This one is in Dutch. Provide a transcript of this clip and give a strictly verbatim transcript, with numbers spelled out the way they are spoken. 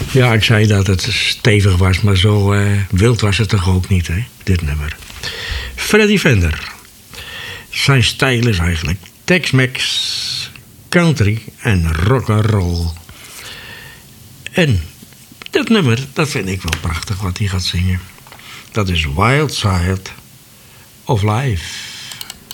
Ja, ik zei dat het stevig was, maar zo uh, wild was het toch ook niet, hè, dit nummer. Freddy Fender. Zijn stijl is eigenlijk Tex-Mex, country en rock'n'roll. En dat nummer, dat vind ik wel prachtig wat hij gaat zingen. Dat is Wild Side of Life.